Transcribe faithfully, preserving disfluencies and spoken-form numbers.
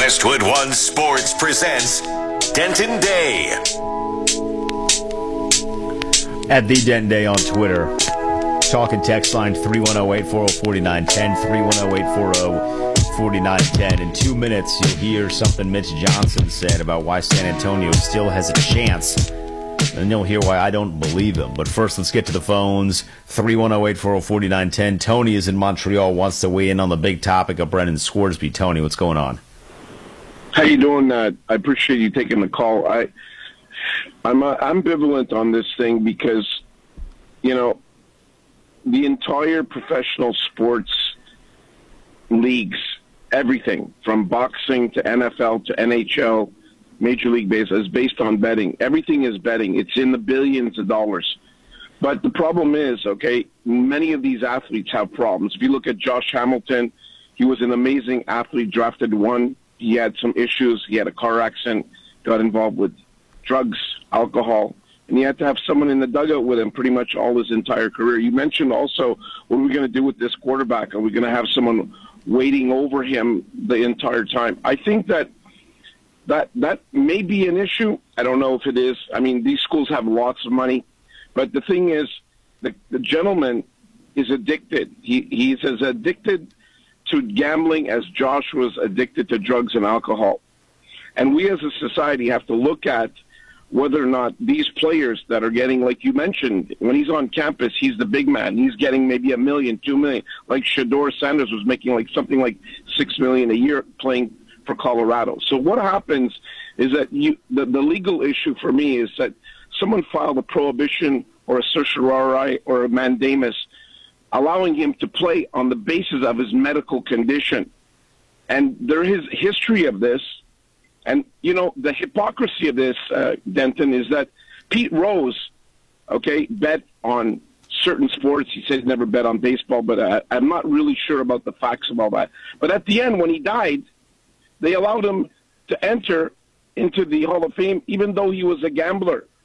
Westwood One Sports presents Denton Day. At the Denton Day on Twitter. Talk and text line three one zero, eight four zero, four nine one zero, three one zero, eight four zero, four nine one zero. In two minutes, you'll hear something Mitch Johnson said about why San Antonio still has a chance. And you'll hear why I don't believe him. But first, let's get to the phones. three one zero, eight four zero, four nine one zero. Tony is in Montreal, wants to weigh in on the big topic of Brendan Scoresby. Tony, what's going on? How you doing? Uh, I appreciate you taking the call. I, I'm uh, ambivalent on this thing because, you know, the entire professional sports leagues, everything from boxing to N F L to N H L, Major League Baseball, is based on betting. Everything is betting. It's in the billions of dollars. But the problem is, okay, many of these athletes have problems. If you look at Josh Hamilton, he was an amazing athlete, drafted one. He had some issues. He had a car accident, got involved with drugs, alcohol, and he had to have someone in the dugout with him pretty much all his entire career. You mentioned also, what are we going to do with this quarterback? Are we going to have someone waiting over him the entire time? I think that that that may be an issue. I don't know if it is. I mean, these schools have lots of money. But the thing is, the, the gentleman is addicted. He He's as addicted to gambling as Josh was addicted to drugs and alcohol. And we as a society have to look at whether or not these players that are getting, like you mentioned, when he's on campus, he's the big man. He's getting maybe a million, two million. Like Shedeur Sanders was making like something like six million a year playing for Colorado. So what happens is that you, the, the legal issue for me is that someone filed a prohibition or a certiorari or a mandamus allowing him to play on the basis of his medical condition. And there is history of this. And, you know, the hypocrisy of this, uh, Denton, is that Pete Rose, okay, bet on certain sports. He said he never bet on baseball, but I, I'm not really sure about the facts of all that. But at the end, when he died, they allowed him to enter into the Hall of Fame, even though he was a gambler.